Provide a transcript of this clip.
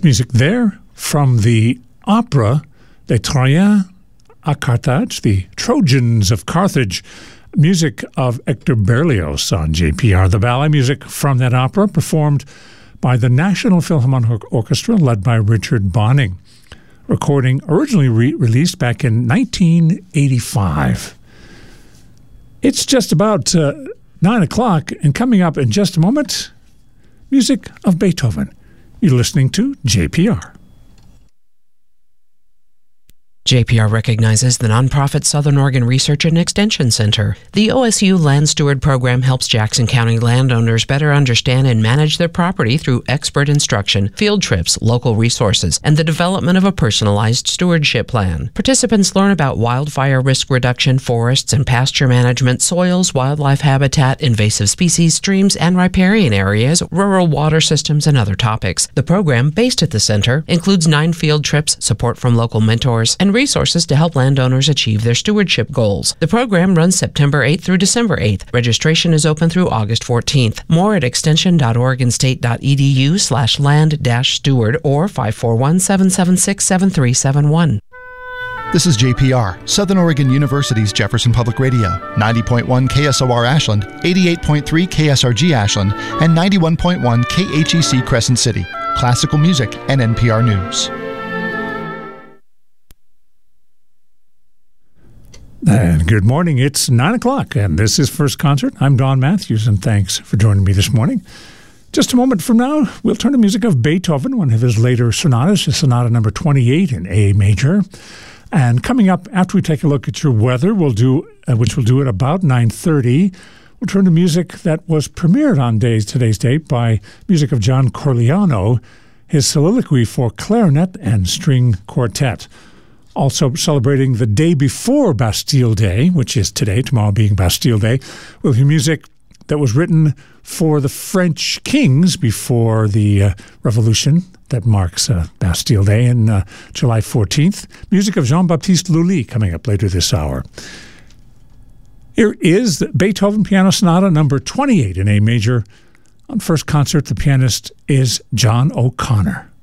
music there from the opera Les Troyens à Carthage, the Trojans of Carthage, music of Hector Berlioz on JPR. The ballet music from that opera performed by the National Philharmonic Orchestra led by Richard Bonning. Recording originally released back in 1985. It's just about 9 o'clock, and coming up in just a moment, music of Beethoven. You're listening to JPR. JPR recognizes the nonprofit Southern Oregon Research and Extension Center. The OSU Land Steward Program helps Jackson County landowners better understand and manage their property through expert instruction, field trips, local resources, and the development of a personalized stewardship plan. Participants learn about wildfire risk reduction, forests and pasture management, soils, wildlife habitat, invasive species, streams and riparian areas, rural water systems, and other topics. The program, based at the center, includes 9 field trips, support from local mentors, and resources to help landowners achieve their stewardship goals. The program runs September 8th through December 8th. Registration is open through August 14th. More at extension.oregonstate.edu/land-steward or 541-776-7371. This is JPR, Southern Oregon University's Jefferson Public Radio, 90.1 KSOR Ashland, 88.3 KSRG Ashland, and 91.1 KHEC Crescent City. Classical music and NPR News. And good morning. It's 9 o'clock, and this is First Concert. I'm Don Matthews, and thanks for joining me this morning. Just a moment from now, we'll turn to music of Beethoven, one of his later sonatas, Sonata number 28 in A major. And coming up, after we take a look at your weather, which we'll do at about 9:30, we'll turn to music that was premiered on today's date by music of John Corigliano, his soliloquy for clarinet and string quartet. Also celebrating the day before Bastille Day, which is today, tomorrow being Bastille Day, we'll hear music that was written for the French kings before the revolution that marks Bastille Day in July 14th. Music of Jean-Baptiste Lully coming up later this hour. Here is the Beethoven Piano Sonata number 28 in A major. On First Concert, the pianist is John O'Connor.